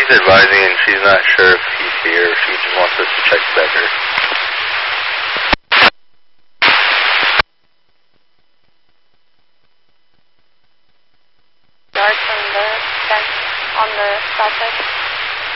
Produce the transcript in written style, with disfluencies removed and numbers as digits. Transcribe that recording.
she's advising and she's not sure if he's here or she just wants us to check better.